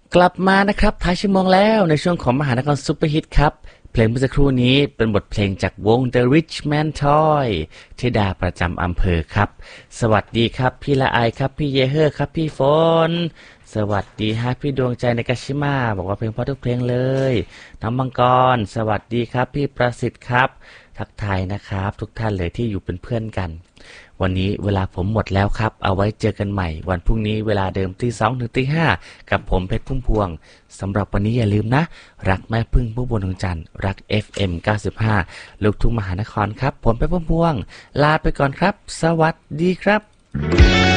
กลับมานะครับท้ายชั่วโมงแล้วในช่วงของมหานครซุปเปอร์ฮิตครับเพลงเมื่อสักครู่นี้เป็นบทเพลงจากวง The Rich Man Toy ธิดาประจำอำเภอครับสวัสดีครับพี่ละอายครับพี่เยเฮอร์ครับพี่ฝนสวัสดีฮะพี่ดวงใจในกาชิมาบอกว่าเพลงเพราะทุกเพลงเลยน้องมังกรสวัสดีครับพี่ประสิทธิ์ครับทักทายนะครับทุกท่านเลยที่อยู่เป็นเพื่อนกันวันนี้เวลาผมหมดแล้วครับเอาไว้เจอกันใหม่วันพรุ่งนี้เวลาเดิมตี 2 ถึงตี 5กับผมเพชรพุ่มพวงสำหรับวันนี้อย่าลืมนะรักแม่พึ่งผู้บนดวงจันทร์รัก FM 95ลูกทุ่งมหานครครับผมเพชรพุ่มพวงลาไปก่อนครับสวัสดีครับ